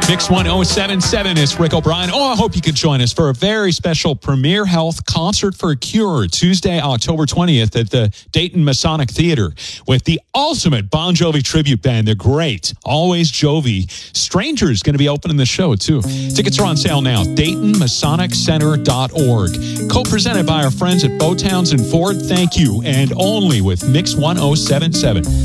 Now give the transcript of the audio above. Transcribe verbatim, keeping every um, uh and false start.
Mix one oh seven seven is Rick O'Brien. Oh, I hope you could join us for a very special Premier Health Concert for a Cure Tuesday, October twentieth at the Dayton Masonic Theater with the ultimate Bon Jovi tribute band. They're great. Always Jovi. Strangers going to be opening the show, too. Tickets are on sale now. Dayton Masonic Center dot org. Co-presented by our friends at Bowtowns and Ford. Thank you. And only with Mix one oh seven seven.